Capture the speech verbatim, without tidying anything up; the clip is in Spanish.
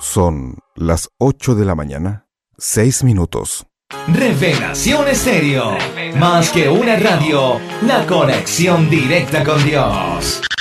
Son las ocho de la mañana, seis minutos. Revelación Estéreo. Más que una radio, la conexión directa con Dios.